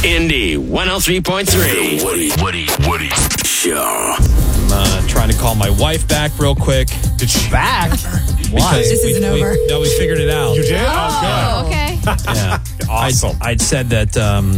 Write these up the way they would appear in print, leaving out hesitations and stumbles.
Indy 103.3. Woody Show. I'm trying to call my wife back real quick. Did she back? Why? This isn't over. No, we figured it out. You did? Oh, okay. Yeah. Awesome. I'd said that,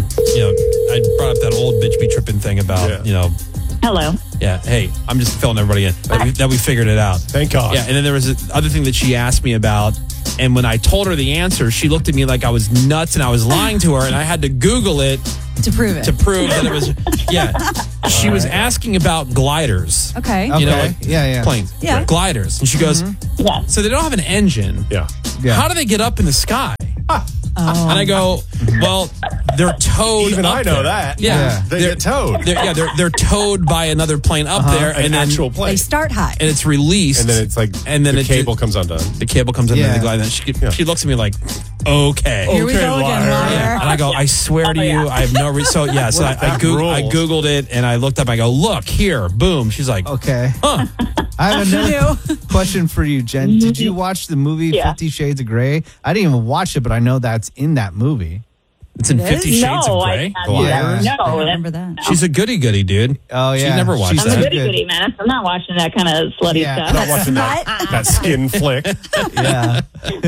I brought up that old bitch be tripping thing about, Hello. yeah, hey, I'm just filling everybody in. That we figured it out. Thank God. Yeah, and then there was this other thing that she asked me about. And when I told her the answer, she looked at me like I was nuts and I was lying to her. And I had to Google it To prove it. to prove that it was, yeah. She was asking about gliders. Okay. You know, Okay. like Yeah. planes. Yeah. Gliders. And she goes, Yeah. so they don't have an engine. Yeah. How do they get up in the sky? And I go, well, they're towed. Even up I know there. that. Yeah, They get towed. They're towed by another plane up there, An and then actual plane. They start high. and it's released, And then it's like and then the it cable comes undone. The cable comes in, and Yeah. they glide. And she looks at me like, okay. Here we go again, liar. liar. Yeah. And I go, I swear to you, I have no reason. So yeah, so What if I that Googled it and I looked up. I go, look here, boom. She's like, Okay. huh? I have another question for you, Jen. Did you watch the movie Yeah. 50 Shades of Grey? I didn't even watch it, but I know that's in that movie. It's in It 50 is? Shades No, of I Grey. haven't. Yeah. I No, remember that. She's a goody dude. Oh, yeah. She never watched She's I'm a that. so goody good. goody, man. I'm not watching that kind of slutty Yeah. stuff. Not watching that skin flick. Yeah.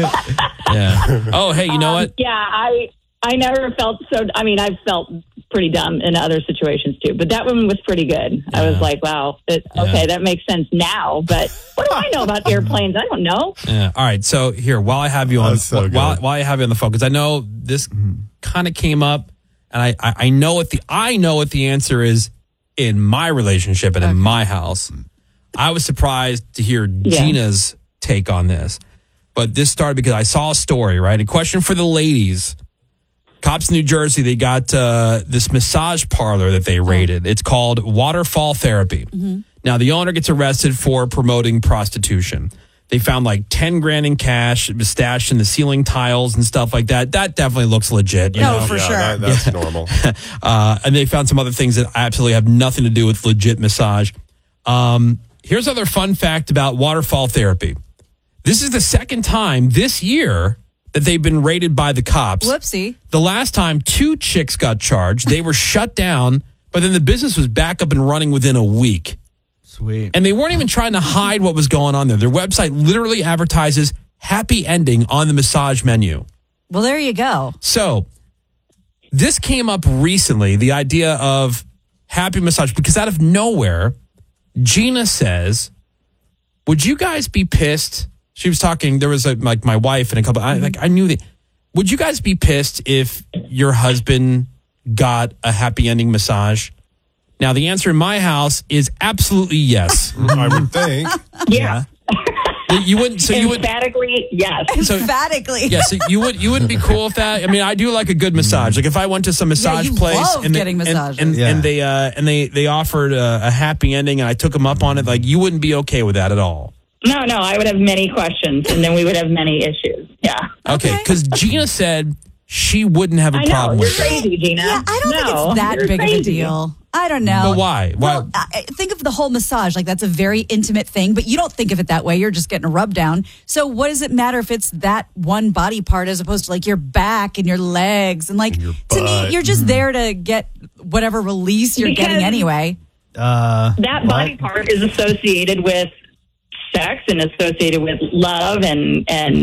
Yeah. Oh, hey, you know what? Yeah, I never felt so. I mean, I've felt pretty dumb in other situations too, but that one was pretty good. I was like, wow, okay, that makes sense now. But what do I know about airplanes? I don't know. Yeah. All right. So here, while I have you on, That's so good. while I have you on the phone, because I know this kind of came up, and I know what the answer is in my relationship and in my house. I was surprised to hear Gina's take on this, but this started because I saw a story. Right, a question for the ladies. Cops in New Jersey, they got this massage parlor that they raided. It's called Waterfall Therapy. Now, the owner gets arrested for promoting prostitution. They found like 10 grand in cash, stashed in the ceiling tiles and stuff like that. That definitely looks legit. You know? For sure. That's normal. And they found some other things that absolutely have nothing to do with legit massage. Here's another fun fact about Waterfall Therapy. This is the second time this year that they've been raided by the cops. Whoopsie. The last time 2 chicks got charged, they were shut down, but then the business was back up and running within a week. Sweet. And they weren't even trying to hide what was going on there. Their website literally advertises happy ending on the massage menu. Well, there you go. So this came up recently, the idea of happy massage, because out of nowhere, Gina says, would you guys be pissed? She was talking, there was like my wife and a couple, I knew that. Would you guys be pissed if your husband got a happy ending massage? Now, the answer in my house is absolutely yes. I would think. Yeah. You wouldn't, so you would, Emphatically, yes. so, Emphatically. yeah, so you wouldn't be cool with that. I mean, I do like a good massage. Like if I went to some massage you place love and getting massages. and they offered a happy ending and I took them up on it, like you wouldn't be okay with that at all. No, I would have many questions, and then we would have many issues. Yeah. Okay, because Gina said she wouldn't have a I know. problem You're with that. crazy, Gina. Yeah, I don't think No, it's that you're big of a crazy. deal. I don't know. But why? Well, think of the whole massage. Like, that's a very intimate thing, but you don't think of it that way. You're just getting a rub down. So what does it matter if it's that one body part as opposed to, like, your back and your legs? And, like, your to me, butt. you're just there to get whatever release you're getting Because- anyway. That body part is associated with sex and associated with love and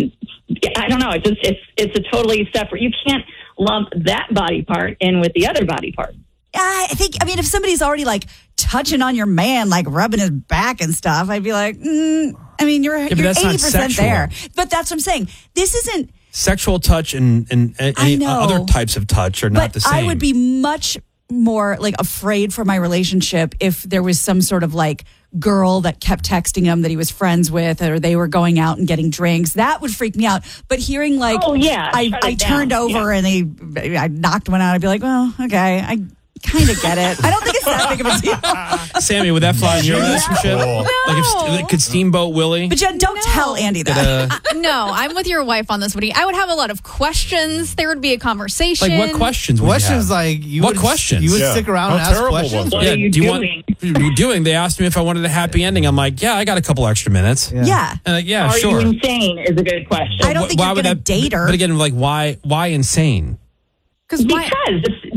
I don't know. It's a totally separate. You can't lump that body part in with the other body part. I mean, if somebody's already, like, touching on your man, like, rubbing his back and stuff, I'd be like, I mean, you're but that's not 80% sexual. there. But that's what I'm saying. This isn't... Sexual touch and any know. other types of touch are not But the same. I would be much more like afraid for my relationship if there was some sort of like girl that kept texting him that he was friends with, or they were going out and getting drinks. That would freak me out. But hearing like, Oh, yeah, shut I it down. turned over and I knocked one out. I'd be like, well, okay, I kind of get it. I don't think it's that big of a deal. Sammy, would that fly in your relationship? Cool. Like if could Steamboat Willie? But Jen, don't tell Andy that. No, I'm with your wife on this, Woody. I would have a lot of questions. There would be a conversation. Like what questions? Would Questions you have? like you What would, questions? You would Yeah. stick around How and ask terrible questions. was it? What are you do you doing? want? What are you doing? They asked me if I wanted a happy ending. I'm like, yeah, I got a couple extra minutes. Yeah. And like, yeah, Are sure. you insane is a good question. I don't think Why you're would going to that- date her. But again, like, why insane? because Because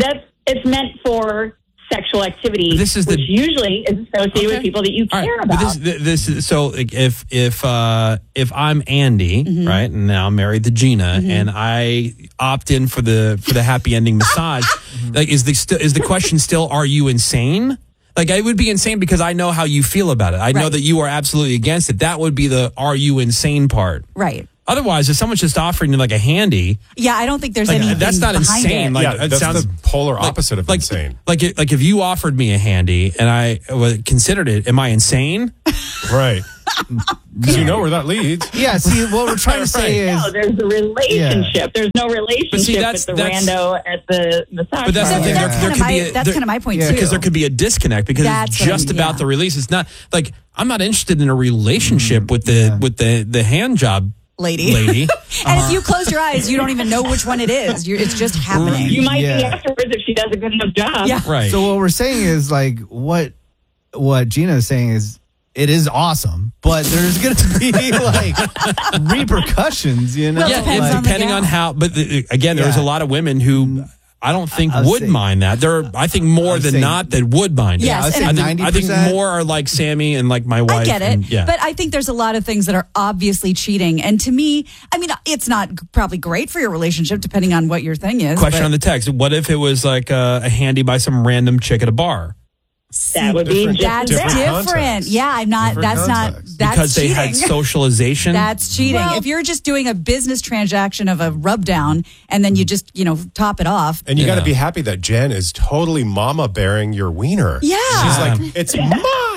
It's meant for sexual activity, This is which usually is associated with people that you All care right, about. but this is so like, if I'm Andy, Mm-hmm. right, and now I'm married to Gina, and I opt in for the happy ending massage, like is the question still, are you insane? Like, it would be insane because I know how you feel about it. I know Right. that you are absolutely against it. That would be the are you insane part. Right. Otherwise, if someone's just offering you like a handy, Yeah, I don't think there's like, anything that's not behind insane. it. Like, Yeah, it that's sounds the polar opposite of insane. Like if you offered me a handy and I considered it, am I insane? Right. Because you know where that leads. Yeah, see, what we're trying to say is No, there's a relationship. There's no relationship that's- with the rando at the massage But that's the parlor. thing. That's There kind of could be my a- that's there- kind of my point Yeah, too. Because there could be a disconnect because That's it's what I just mean, about yeah. the release. It's not like I'm not interested in a relationship with the hand job lady. And if you close your eyes, you don't even know which one it is. It's just happening. You might be Yeah. afterwards if she does a good enough job. Yeah. Right. So what we're saying is like what Gina is saying is it is awesome, but there's going to be like repercussions, you know? Well, yeah, depends it's on the depending on gal. how. But again, there's a Yeah. lot of women who I don't think I'll would say- mind that. There, are, I think more I'll than say- not that would mind Yes, it. and I think 90%. more are like Sammy and like my wife. I get it. and- yeah. But I think there's a lot of things that are obviously cheating. And to me, I mean, it's not probably great for your relationship, depending on what your thing is. Question but on the text: what if it was like a handy by some random chick at a bar? That would be Different- just That's as different bad. different. context. Yeah, I'm not. Different That's context. not. That's Because they cheating. had socialization. That's cheating. Well- If you're just doing a business transaction of a rub down and then you just, top it off. And you got Yeah. to be happy that Jen is totally mama bearing your wiener. Yeah. She's like, it's mine.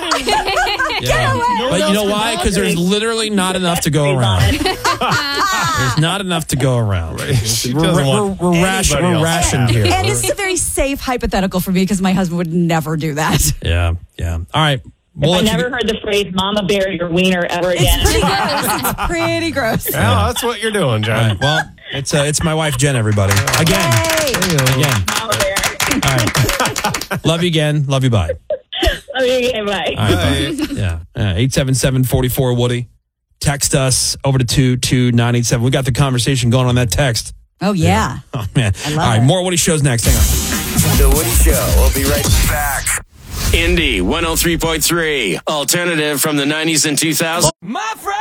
Yeah. But you know else why? can Because there's literally not enough to go around. There's not enough to go around. She We're, doesn't we're, want we're, ration, anybody we're else rationed to have here. And this is a very safe hypothetical for me because my husband would never do that. Yeah, yeah. All right. We'll I let you never heard the phrase "mama bear your wiener" ever again. It's pretty gross. Yeah, that's what you're doing, Jen. All right. Well, it's my wife Jen. Everybody, again, Hey. again. Mama bear. All right. Love you again. Love you. Bye. Okay, bye. All right. Bye. Yeah. 877-44 Woody. Text us over to 22987. We got the conversation going on that text. Oh, yeah. Oh man. I love All right. it. More Woody shows next. Hang on. The Woody Show. We'll be right back. Indy 103.3. Alternative from the 90s and 2000s. My friend.